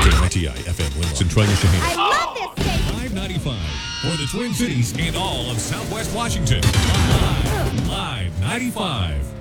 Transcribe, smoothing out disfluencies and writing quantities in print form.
KITI FM Winlock, Centralia Shaheen. I love this station. 595 for the Twin Cities and all of Southwest Washington. Live 95.